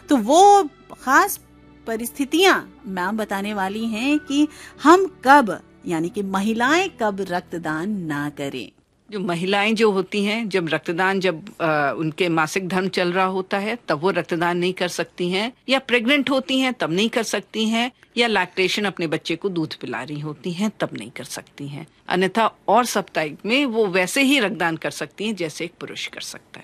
तो वो खास परिस्थितियां मैम बताने वाली हैं कि हम कब, यानी कि महिलाएं कब रक्तदान ना करें। जो महिलाएं जो होती हैं, जब रक्तदान उनके मासिक धर्म चल रहा होता है तब वो रक्तदान नहीं कर सकती हैं, या प्रेग्नेंट होती हैं तब नहीं कर सकती हैं, या लैक्टेशन अपने बच्चे को दूध पिला रही होती हैं तब नहीं कर सकती हैं। अन्यथा और सब टाइप में वो वैसे ही रक्तदान कर सकती हैं जैसे एक पुरुष कर सकता है।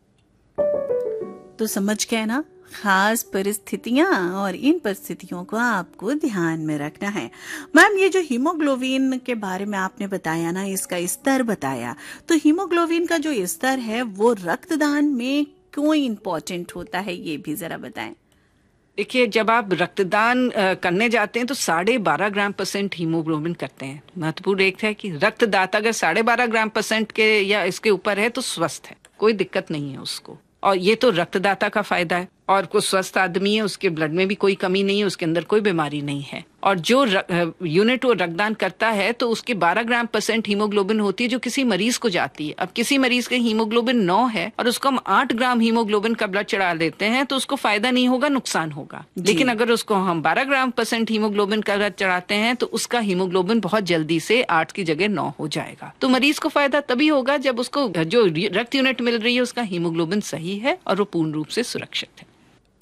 तो समझ गए ना, खास परिस्थितियां, और इन परिस्थितियों को आपको ध्यान में रखना है। मैम, ये जो हीमोग्लोबिन के बारे में आपने बताया ना, इसका स्तर बताया, तो हीमोग्लोबिन का जो स्तर है वो रक्तदान में क्यों इम्पोर्टेंट होता है, ये भी जरा बताएं। देखिए, जब आप रक्तदान करने जाते हैं तो 12.5% हीमोग्लोबिन करते हैं। महत्वपूर्ण एक है कि रक्तदाता अगर 12.5% के या इसके ऊपर है तो स्वस्थ है, कोई दिक्कत नहीं है उसको, और ये तो रक्तदाता का फायदा है। और कोई स्वस्थ आदमी है, उसके ब्लड में भी कोई कमी नहीं है, उसके अंदर कोई बीमारी नहीं है। और जो यूनिट वो रक्तदान करता है तो उसके 12% हीमोग्लोबिन होती है जो किसी मरीज को जाती है। अब किसी मरीज के हीमोग्लोबिन 9 है और उसको हम 8 ग्राम हीमोग्लोबिन का ब्लड चढ़ा देते हैं तो उसको फायदा नहीं होगा, नुकसान होगा। लेकिन अगर उसको हम 12% हीमोग्लोबिन का ब्लड चढ़ाते हैं तो उसका हीमोग्लोबिन बहुत जल्दी से 8 की जगह 9 हो जाएगा। तो मरीज को फायदा तभी होगा जब उसको जो रक्त यूनिट मिल रही है उसका हीमोग्लोबिन सही है और वो पूर्ण रूप से सुरक्षित है।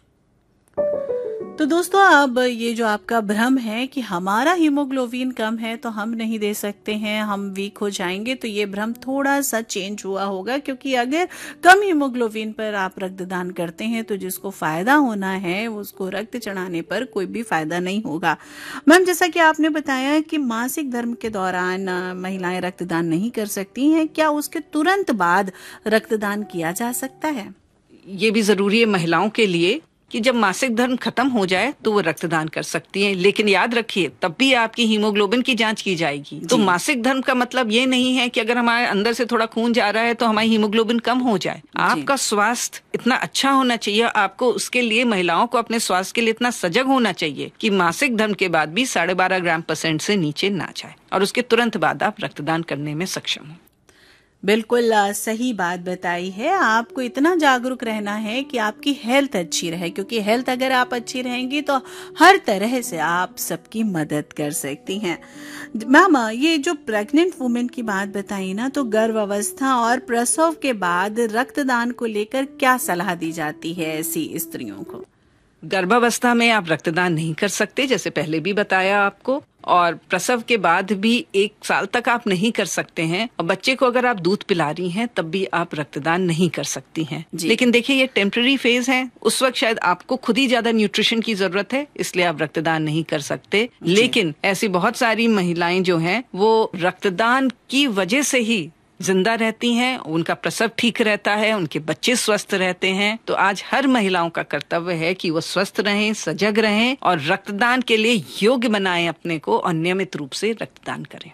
तो दोस्तों, अब ये जो आपका भ्रम है कि हमारा हीमोग्लोबिन कम है तो हम नहीं दे सकते हैं, हम वीक हो जाएंगे, तो ये भ्रम थोड़ा सा चेंज हुआ होगा, क्योंकि अगर कम हीमोग्लोबिन पर आप रक्तदान करते हैं तो जिसको फायदा होना है उसको रक्त चढ़ाने पर कोई भी फायदा नहीं होगा। मैम, जैसा कि आपने बताया कि मासिक धर्म के दौरान महिलाएं रक्तदान नहीं कर सकती हैं, क्या उसके तुरंत बाद रक्तदान किया जा सकता है? ये भी जरूरी है महिलाओं के लिए कि जब मासिक धर्म खत्म हो जाए तो वो रक्तदान कर सकती हैं। लेकिन याद रखिए, तब भी आपकी हीमोग्लोबिन की जांच की जाएगी। तो मासिक धर्म का मतलब ये नहीं है कि अगर हमारे अंदर से थोड़ा खून जा रहा है तो हमारी हीमोग्लोबिन कम हो जाए। आपका स्वास्थ्य इतना अच्छा होना चाहिए, आपको उसके लिए महिलाओं को अपने स्वास्थ्य के लिए इतना सजग होना चाहिए कि मासिक धर्म के बाद भी 12.5% से नीचे ना जाए और उसके तुरंत बाद आप रक्तदान करने में सक्षम हो। बिल्कुल सही बात बताई है। आपको इतना जागरूक रहना है कि आपकी हेल्थ अच्छी रहे, क्योंकि हेल्थ अगर आप अच्छी रहेंगी तो हर तरह से आप सबकी मदद कर सकती हैं। मैम, ये जो प्रेग्नेंट वुमेन की बात बताई ना, तो गर्भावस्था और प्रसव के बाद रक्तदान को लेकर क्या सलाह दी जाती है ऐसी स्त्रियों को? गर्भावस्था में आप रक्तदान नहीं कर सकते, जैसे पहले भी बताया आपको, और प्रसव के बाद भी 1 साल तक आप नहीं कर सकते हैं। और बच्चे को अगर आप दूध पिला रही हैं तब भी आप रक्तदान नहीं कर सकती हैं। लेकिन देखिए, ये टेम्पररी फेज है, उस वक्त शायद आपको खुद ही ज्यादा न्यूट्रिशन की जरूरत है, इसलिए आप रक्तदान नहीं कर सकते। लेकिन ऐसी बहुत सारी महिलाएं जो हैं वो रक्तदान की वजह से ही जिंदा रहती हैं, उनका प्रसव ठीक रहता है, उनके बच्चे स्वस्थ रहते हैं। तो आज हर महिलाओं का कर्तव्य है कि वो स्वस्थ रहें, सजग रहें और रक्तदान के लिए योग्य बनाएं अपने को और नियमित रूप से रक्तदान करें।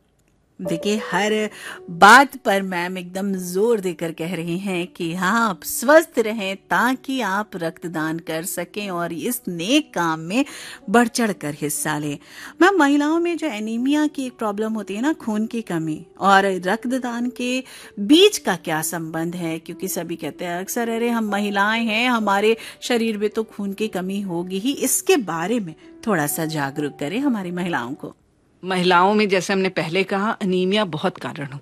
देखिए, हर बात पर मैम एकदम जोर देकर कह रही हैं कि हाँ, आप स्वस्थ रहें ताकि आप रक्तदान कर सकें और इस नेक काम में बढ़ चढ़ कर हिस्सा लें। मैम, महिलाओं में जो एनीमिया की एक प्रॉब्लम होती है ना, खून की कमी, और रक्तदान के बीच का क्या संबंध है? क्योंकि सभी कहते हैं अक्सर, अरे हम महिलाएं हैं, हमारे शरीर में तो खून की कमी होगी ही। इसके बारे में थोड़ा सा जागरूक करें हमारी महिलाओं को। महिलाओं में, जैसे हमने पहले कहा, अनीमिया बहुत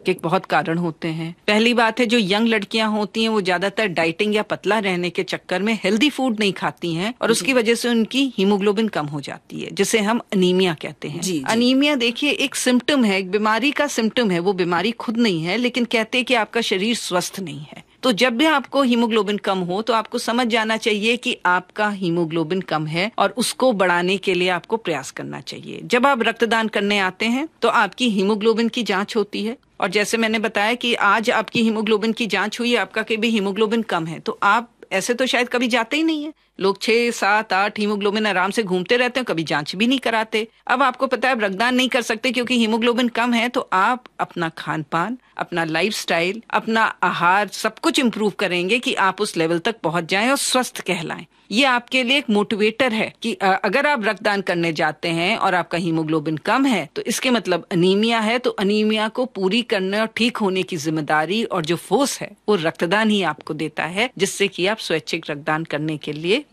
कारण होते हैं। पहली बात है, जो यंग लड़कियां होती हैं वो ज्यादातर डाइटिंग या पतला रहने के चक्कर में हेल्दी फूड नहीं खाती हैं और उसकी वजह से उनकी हीमोग्लोबिन कम हो जाती है, जिसे हम अनीमिया कहते हैं। अनीमिया देखिए एक सिम्टम है, एक बीमारी का सिम्टम है। वो बीमारी खुद नहीं है, लेकिन कहते हैं कि आपका शरीर स्वस्थ नहीं है। तो जब भी आपको हीमोग्लोबिन कम हो तो आपको समझ जाना चाहिए कि आपका हीमोग्लोबिन कम है और उसको बढ़ाने के लिए आपको प्रयास करना चाहिए। जब आप रक्तदान करने आते हैं तो आपकी हीमोग्लोबिन की जांच होती है, और जैसे मैंने बताया कि आज आपकी हीमोग्लोबिन की जांच हुई, आपका कभी हीमोग्लोबिन कम है, तो आप ऐसे तो शायद कभी जाते ही नहीं है। लोग 6, 7, 8 हीमोग्लोबिन आराम से घूमते रहते हैं, कभी जांच भी नहीं कराते। अब आपको पता है आप रक्तदान नहीं कर सकते क्योंकि हीमोग्लोबिन कम है, तो आप अपना खान पान, अपना लाइफस्टाइल, अपना आहार सब कुछ इंप्रूव करेंगे कि आप उस लेवल तक पहुंच जाएं और स्वस्थ कहलाएं। ये आपके लिए एक मोटिवेटर है कि अगर आप रक्तदान करने जाते हैं और आपका हीमोग्लोबिन कम है तो इसके मतलब अनीमिया है। तो अनीमिया को पूरी करने और ठीक होने की जिम्मेदारी और जो फोर्स है वो रक्तदान ही आपको देता है, जिससे कि आप स्वैच्छिक रक्तदान करने के लिए